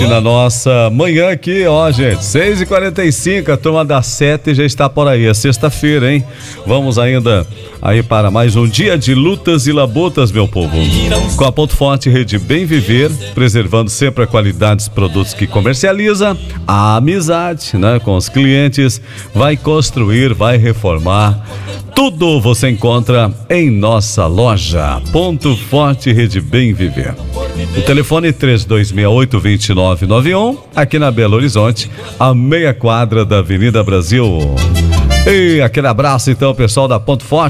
Na nossa manhã aqui, ó, gente, 6h45, a turma das 7 já está por aí, é sexta-feira, hein? Vamos ainda aí para mais um dia de lutas e labutas, meu povo. Com a Ponto Forte Rede Bem Viver, preservando sempre a qualidade dos produtos que comercializa, a amizade, né, com os clientes, vai construir, vai reformar. Tudo você encontra em nossa loja. Ponto Forte Rede Bem Viver. O telefone 3268-2991, aqui na Belo Horizonte, a meia quadra da Avenida Brasil. E aquele abraço então, pessoal da Ponto Forte.